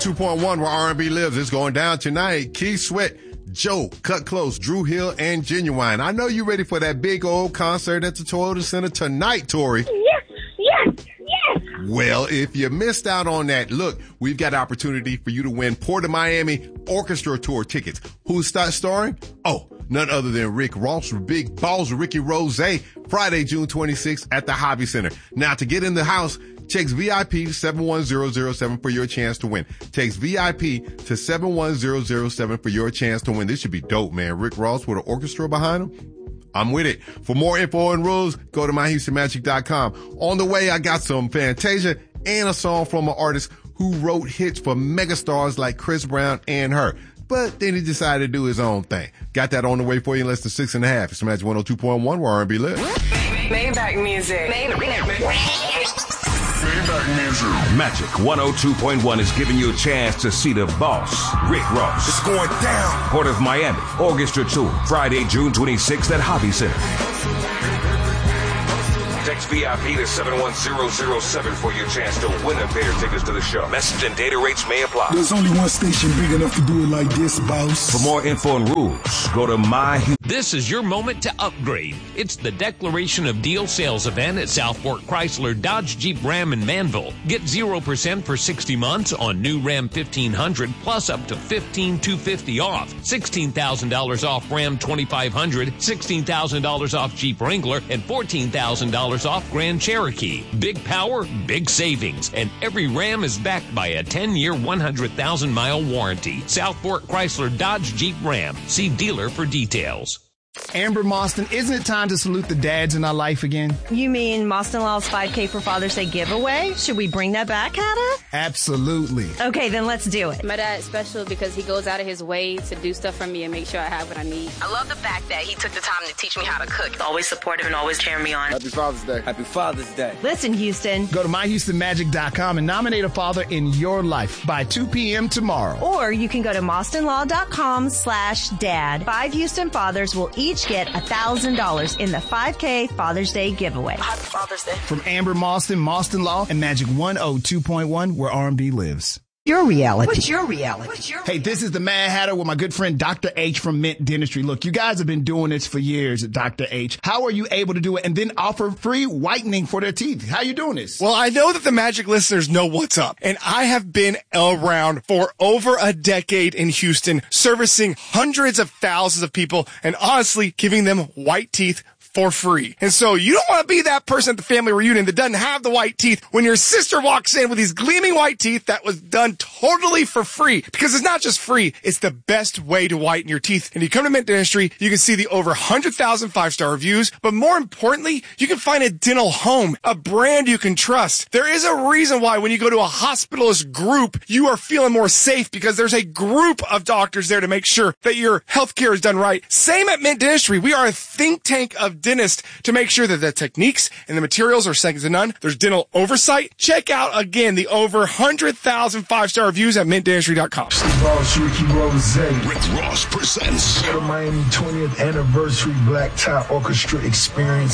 2.1 where R&B lives. It's going down tonight. Keith Sweat, Joe, Cut Close, Drew Hill, and Genuine. I know you're ready for that big old concert at the Toyota Center tonight, Tori. Yes. Well, if you missed out on that, look, we've got an opportunity for you to win Port of Miami Orchestra Tour tickets. Who's starring? Oh, none other than Rick Ross with Big Balls with Ricky Rose, Friday, June 26th at the Hobby Center. Now, to get in the house, text VIP 71007 for your chance to win. Text VIP to 71007 for your chance to win. This should be dope, man. Rick Ross with an orchestra behind him. I'm with it. For more info and rules, go to myhoustonmagic.com. On the way, I got some Fantasia and a song from an artist who wrote hits for megastars like Chris Brown and her. But then he decided to do his own thing. Got that on the way for you in less than 6.5. It's Magic 102.1 where R&B lives. Maybach music. Magic 102.1 is giving you a chance to see the boss, Rick Ross. It's going down. Port of Miami Orchestra Tour, Friday, June 26th at Hobby Center. Text VIP to 71007 for your chance to win a pair of tickets to the show. Message and data rates may apply. There's only one station big enough to do it like this, boss. For more info and rules, go to This is your moment to upgrade. It's the Declaration of Deal sales event at Southport Chrysler Dodge Jeep Ram in Manville. Get 0% for 60 months on new Ram 1500 plus up to $15,250 off. $16,000 off Ram 2500, $16,000 off Jeep Wrangler, and $14,000 off Grand Cherokee. Big power, big savings, and every Ram is backed by a 10-year, 100,000-mile warranty. Southport Chrysler Dodge Jeep Ram. See dealer for details. Amber Mostyn, isn't it time to salute the dads in our life again? You mean Mostyn Law's 5K for Father's Day giveaway? Should we bring that back, Hannah? Absolutely. Okay, then let's do it. My dad's special because he goes out of his way to do stuff for me and make sure I have what I need. I love the fact that he took the time to teach me how to cook. Always supportive and always cheering me on. Happy Father's Day. Happy Father's Day. Listen, Houston. Go to myhoustonmagic.com and nominate a father in your life by 2 p.m. tomorrow. Or you can go to mostynlaw.com/dad. 5 Houston fathers will each get $1,000 in the 5K Father's Day giveaway. Happy Father's Day. From Amber Mostyn, Mostyn Law, and Magic 102.1, where R&B lives. Your reality. What's your reality? Hey, this is the Mad Hatter with my good friend Dr. H from Mint Dentistry. Look, you guys have been doing this for years at Dr. H. How are you able to do it and then offer free whitening for their teeth? How are you doing this? Well, I know that the Magic listeners know what's up, and I have been around for over a decade in Houston, servicing hundreds of thousands of people and honestly giving them white teeth for free. And so you don't want to be that person at the family reunion that doesn't have the white teeth when your sister walks in with these gleaming white teeth that was done totally for free. Because it's not just free, it's the best way to whiten your teeth. And you come to Mint Dentistry, you can see the over 100,000 5-star reviews, but more importantly, you can find a dental home, a brand you can trust. There is a reason why when you go to a hospitalist group, you are feeling more safe because there's a group of doctors there to make sure that your healthcare is done right. Same at Mint Dentistry. We are a think tank of dentists to make sure that the techniques and the materials are second to none. There's dental oversight. Check out again the over 100,000 5-star reviews at mintdentistry.com. Ricky Rose. Rick Ross presents Miami 20th anniversary Black Tie Orchestra Experience.